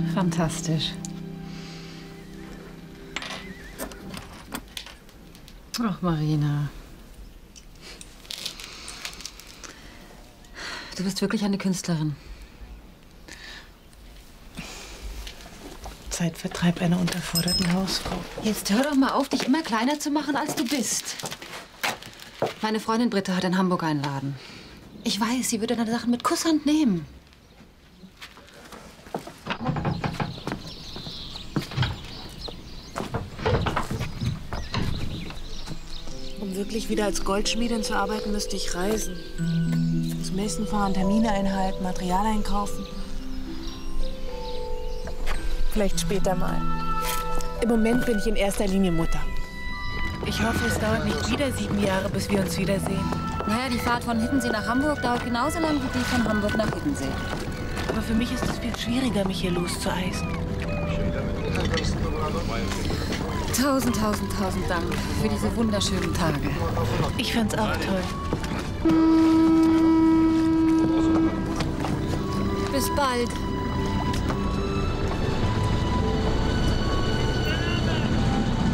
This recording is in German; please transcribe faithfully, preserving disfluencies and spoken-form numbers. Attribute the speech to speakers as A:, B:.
A: Fantastisch. Ach, Marina. Du bist wirklich eine Künstlerin.
B: Zeitvertreib einer unterforderten Hausfrau.
A: Jetzt hör doch mal auf, dich immer kleiner zu machen, als du bist. Meine Freundin Britta hat in Hamburg einen Laden. Ich weiß, sie würde deine Sachen mit Kusshand nehmen.
B: Um wirklich wieder als Goldschmiedin zu arbeiten, müsste ich reisen. Zum Messen fahren, Termine einhalten, Material einkaufen. Vielleicht später mal. Im Moment bin ich in erster Linie Mutter. Ich hoffe, es dauert nicht wieder sieben Jahre, bis wir uns wiedersehen.
A: Naja, die Fahrt von Hiddensee nach Hamburg dauert genauso lang wie die von Hamburg nach Hiddensee.
B: Aber für mich ist es viel schwieriger, mich hier loszueisen.
A: Tausend, tausend, tausend Dank für diese wunderschönen Tage.
B: Ich fand's auch toll.
A: Bis bald.